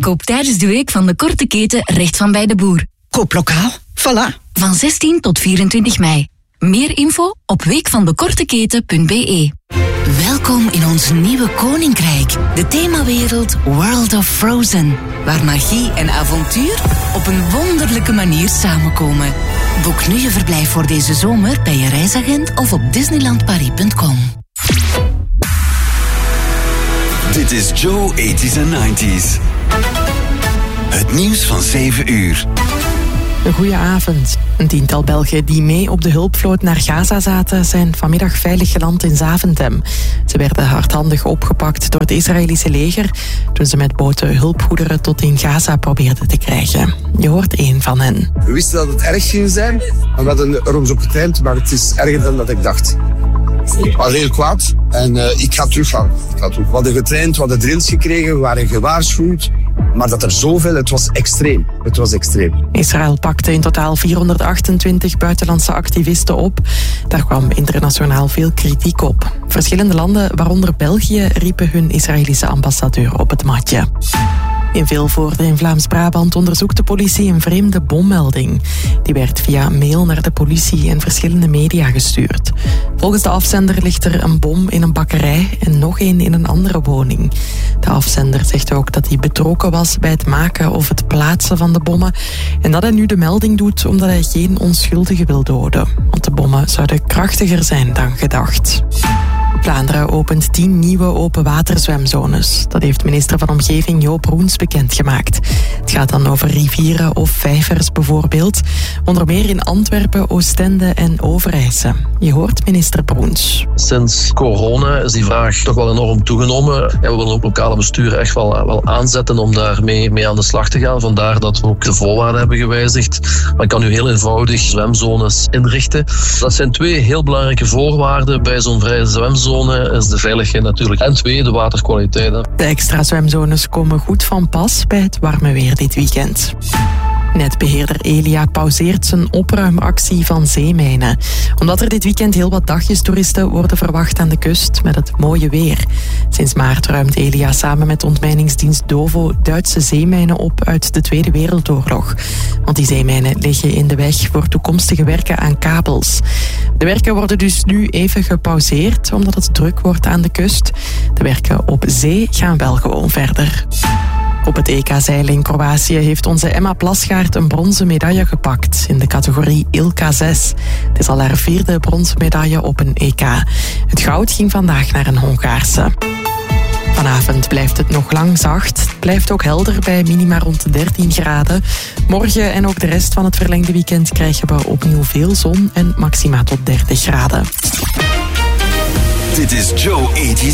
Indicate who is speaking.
Speaker 1: Koop tijdens de week van de korte keten recht van bij de boer.
Speaker 2: Koop lokaal, voilà.
Speaker 1: Van 16 tot 24 mei. Meer info op weekvandekorteketen.be. Welkom in ons nieuwe koninkrijk, de themawereld World of Frozen, waar magie en avontuur op een wonderlijke manier samenkomen. Boek nu je verblijf voor deze zomer bij je reisagent of op disneylandparis.com.
Speaker 3: Dit is Joe 80s en 90s. Het nieuws van 7 uur.
Speaker 4: Een goeie avond. Een tiental Belgen die mee op de hulpvloot naar Gaza zaten, zijn vanmiddag veilig geland in Zaventem. Ze werden hardhandig opgepakt door het Israëlische leger toen ze met boten hulpgoederen tot in Gaza probeerden te krijgen. Je hoort één van hen.
Speaker 5: We wisten dat het erg ging zijn, maar we hadden er ons op getraind, maar het is erger dan dat ik dacht. Ik was heel kwaad en ik ga teruggaan. We hadden getraind, we hadden drills gekregen, we waren gewaarschuwd. Maar dat er zoveel, het was extreem. Het was extreem.
Speaker 4: Israël pakte in totaal 428 buitenlandse activisten op. Daar kwam internationaal veel kritiek op. Verschillende landen, waaronder België, riepen hun Israëlische ambassadeur op het matje. In Vilvoorde in Vlaams-Brabant onderzoekt de politie een vreemde bommelding. Die werd via mail naar de politie en verschillende media gestuurd. Volgens de afzender ligt er een bom in een bakkerij en nog één in een andere woning. De afzender zegt ook dat hij betrokken was bij het maken of het plaatsen van de bommen en dat hij nu de melding doet omdat hij geen onschuldigen wil doden. Want de bommen zouden krachtiger zijn dan gedacht. Vlaanderen opent 10 nieuwe openwaterzwemzones. Dat heeft minister van Omgeving Joop Roens bekendgemaakt. Het gaat dan over rivieren of vijvers bijvoorbeeld. Onder meer in Antwerpen, Oostende en Overijse. Je hoort minister Roens.
Speaker 6: Sinds corona is die vraag toch wel enorm toegenomen. Ja, we willen ook lokale besturen echt wel aanzetten om daarmee mee aan de slag te gaan. Vandaar dat we ook de voorwaarden hebben gewijzigd. Men kan nu heel eenvoudig zwemzones inrichten. Dat zijn 2 heel belangrijke voorwaarden bij zo'n vrije zwemzone. Is de veiligheid natuurlijk. En 2, de waterkwaliteit.
Speaker 4: De extra zwemzones komen goed van pas bij het warme weer dit weekend. Netbeheerder Elia pauzeert zijn opruimactie van zeemijnen. Omdat er dit weekend heel wat dagjestoeristen worden verwacht aan de kust met het mooie weer. Sinds maart ruimt Elia samen met ontmijningsdienst Dovo Duitse zeemijnen op uit de Tweede Wereldoorlog. Want die zeemijnen liggen in de weg voor toekomstige werken aan kabels. De werken worden dus nu even gepauzeerd omdat het druk wordt aan de kust. De werken op zee gaan wel gewoon verder. Op het EK zeilen in Kroatië heeft onze Emma Plasgaard een bronzen medaille gepakt in de categorie ILCA 6. Het is al haar 4e bronzen medaille op een EK. Het goud ging vandaag naar een Hongaarse. Vanavond blijft het nog lang zacht. Het blijft ook helder bij minima rond de 13 graden. Morgen en ook de rest van het verlengde weekend krijgen we opnieuw veel zon en maxima tot 30 graden.
Speaker 3: Dit is Joe 80s